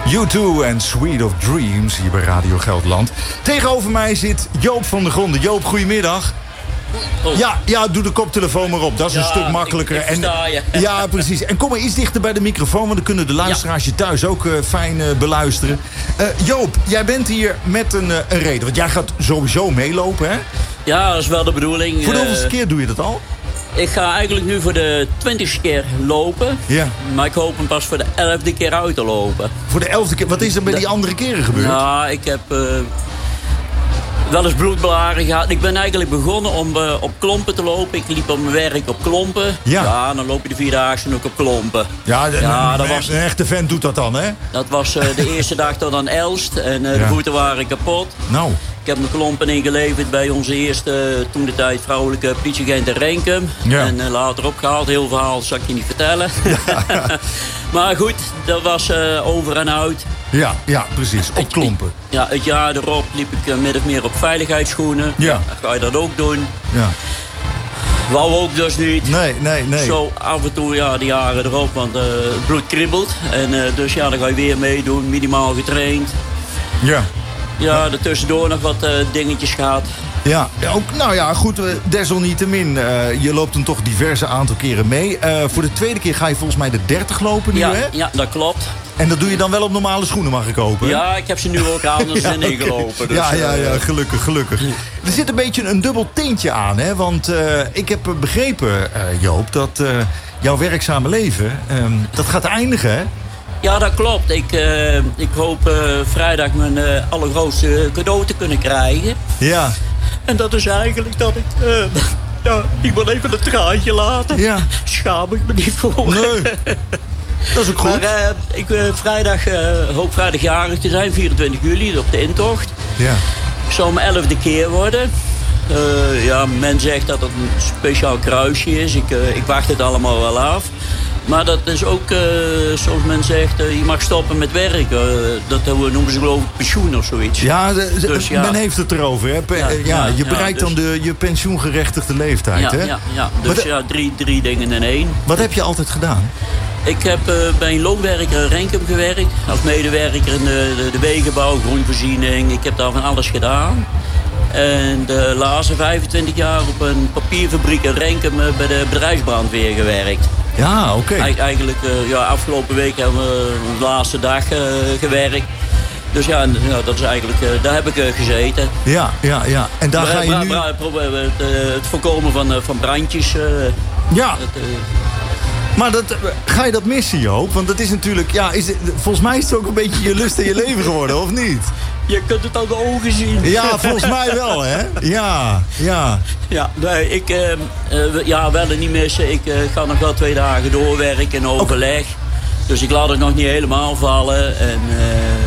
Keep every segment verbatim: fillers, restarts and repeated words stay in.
U twee en Sweet of Dreams hier bij Radio Gelderland. Tegenover mij zit Joop van der Gronden. Joop, goedemiddag. Oh. Ja, ja, doe de koptelefoon maar op. Dat is ja, een stuk makkelijker. Ik, ik versta je. En, ja, precies. En kom maar iets dichter bij de microfoon, want dan kunnen de luisteraars je thuis ook uh, fijn uh, beluisteren. Uh, Joop, jij bent hier met een, uh, een reden. Want jij gaat sowieso meelopen, hè? Ja, dat is wel de bedoeling. Voor de hoeveelste keer doe je dat al? Ik ga eigenlijk nu voor de twintigste keer lopen. Ja. Maar ik hoop hem pas voor de elfde keer uit te lopen. Voor de elfde keer? Wat is er bij die andere keren gebeurd? Nou, ik heb... Uh, wel eens bloedblaren gehad. Ik ben eigenlijk begonnen om uh, op klompen te lopen. Ik liep op mijn werk op klompen. Ja. Ja, dan loop je de vierdaagse ook op klompen. Ja, de, ja een, dat een, was, een echte vent doet dat dan, hè? Dat was uh, de eerste dag tot aan Elst. En uh, ja. de voeten waren kapot. Nou. Ik heb mijn klompen ingeleverd bij onze eerste, toen de tijd, vrouwelijke politieagent in Renkum. Ja. En uh, later opgehaald. Heel verhaal zal ik je niet vertellen. Ja. Maar goed, dat was uh, over en uit. Ja, ja, precies. Op klompen. Ja, het jaar erop liep ik uh, min of meer op veiligheidsschoenen. Ja. Dan ga je dat ook doen. Ja. Wou ook dus niet. Nee, nee, nee. Zo af en toe, ja, de jaren erop, want uh, het bloed kribbelt. En uh, dus ja, dan ga je weer meedoen, minimaal getraind. Ja. Ja, er tussendoor nog wat uh, dingetjes gehad. Ja, ook, nou ja, goed, uh, desalniettemin. Uh, je loopt hem toch diverse aantal keren mee. Uh, voor de tweede keer ga je volgens mij de dertig lopen nu, ja, hè? Ja, dat klopt. En dat doe je dan wel op normale schoenen, mag ik hopen? Ja, ik heb ze nu ook aan, dus ja, zijn ingelopen. Dus, ja, ja, ja, gelukkig, gelukkig. Er zit een beetje een dubbel tintje aan, hè? Want uh, ik heb begrepen, uh, Joop, dat uh, jouw werkzame leven, um, dat gaat eindigen, hè? Ja, dat klopt. Ik, uh, ik hoop uh, vrijdag mijn uh, allergrootste cadeau te kunnen krijgen. Ja. En dat is eigenlijk dat ik... Uh, ja, ik wil even een traantje laten. Ja. Schaam ik me niet voor. Nee. Dat is ook goed. Maar uh, ik uh, vrijdag, uh, hoop vrijdag jarig te zijn, vierentwintig juli, op de intocht. Ja. Ik zal mijn elfde keer worden. Uh, ja, men zegt dat het een speciaal kruisje is. Ik, uh, ik wacht het allemaal wel af. Maar dat is ook, uh, zoals men zegt, uh, je mag stoppen met werken. Uh, dat noemen ze geloof ik pensioen of zoiets. Ja, de, de, dus, ja. men heeft het erover. Hè? Pe- ja, ja, je bereikt ja, dus, dan de, je pensioengerechtigde leeftijd. Ja, hè? ja, ja. dus de, ja, drie, drie dingen in één. Wat heb je altijd gedaan? Ik heb uh, bij een loonwerker in Renkum gewerkt. Als medewerker in de, de, de wegenbouw, groenvoorziening. Ik heb daar van alles gedaan. En de laatste vijfentwintig jaar op een papierfabriek in Renkum uh, bij de bedrijfsbrandweer gewerkt. Ja, oké. Okay. Eigenlijk, uh, ja, afgelopen week hebben we de laatste dag uh, gewerkt. Dus ja, ja, dat is eigenlijk, uh, daar heb ik uh, gezeten. Ja, ja, ja. En daar maar, ga je bra- nu... Bra- proberen het, uh, het voorkomen van, uh, van brandjes. Uh, ja. Het, uh, Maar dat, ga je dat missen, Joop? Want het is natuurlijk... Ja, is het, volgens mij is het ook een beetje je lust en je leven geworden, of niet? Je kunt het aan de ogen zien. Ja, volgens mij wel, hè? Ja, ja. Ja, nee, ik... Uh, uh, ja, wel en niet missen. Ik uh, ga nog wel twee dagen doorwerken in overleg. Okay. Dus ik laat het nog niet helemaal vallen. En uh,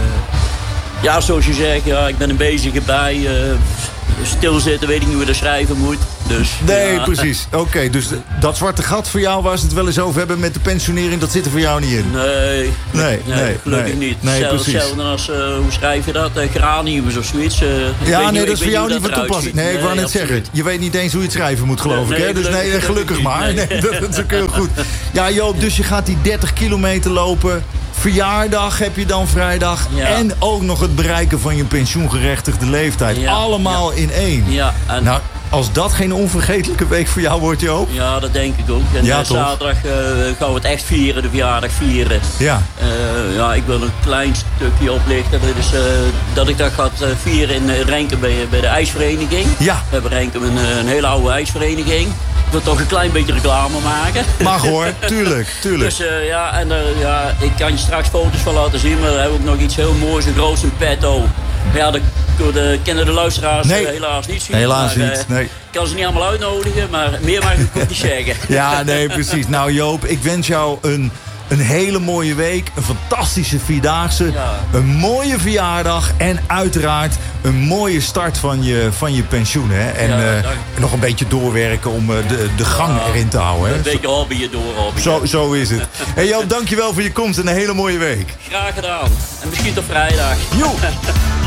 ja, zoals je zegt, ja, ik ben een bezige bij... Uh, stilzitten, weet ik niet hoe dat schrijven moet. Dus, nee, ja. precies. Oké, okay, dus dat zwarte gat voor jou, waar ze het wel eens over hebben met de pensionering, dat zit er voor jou niet in? Nee, nee, nee, nee gelukkig nee, niet. Nee, Zelf, precies. Hetzelfde als, uh, hoe schrijf je dat? Uh, geraniums of zoiets. Uh, ja, nee, niet, dat is voor jou niet van toepassing. Nee, ik wou nee, net absoluut. zeggen, je weet niet eens hoe je het schrijven moet, geloof nee, ik. Hè? Dus gelukkig, nee, gelukkig niet, maar. Nee. Nee, dat, dat is ook heel goed. Ja, Joop, dus je gaat die dertig kilometer lopen. Verjaardag heb je dan vrijdag. Ja. En ook nog het bereiken van je pensioengerechtigde leeftijd. Ja. Allemaal ja. in één. Ja, en nou, als dat geen onvergetelijke week voor jou wordt, Joop. Ja, dat denk ik ook. En ja, uh, zaterdag uh, gaan we het echt vieren, de verjaardag vieren. Ja. Uh, ja, ik wil een klein stukje oplichten. Dus, uh, dat ik dat ga vieren in uh, Renkum bij, bij de ijsvereniging. Ja. We hebben Renkum een, een hele oude ijsvereniging. Ik wil toch een klein beetje reclame maken. Mag hoor, tuurlijk, tuurlijk. Dus uh, ja, en uh, ja, ik kan je straks foto's van laten zien, maar we hebben ook nog iets heel moois, een groot in petto. Maar ja, de, de kennen de luisteraars nee. uh, helaas niet zien. Helaas maar, niet, uh, nee. Ik kan ze niet allemaal uitnodigen, maar meer mag ik ook niet zeggen. Ja, nee, precies. Nou Joop, ik wens jou een... Een hele mooie week, een fantastische vierdaagse, ja. een mooie verjaardag en uiteraard een mooie start van je, van je pensioen. Hè? En ja, uh, nog een beetje doorwerken om uh, de, de gang ja, erin te houden. Hè? Een beetje hobbyen door hobbyen. Zo, zo is het. Hey Joop, dankjewel voor je komst en een hele mooie week. Graag gedaan. En misschien tot vrijdag. Jo.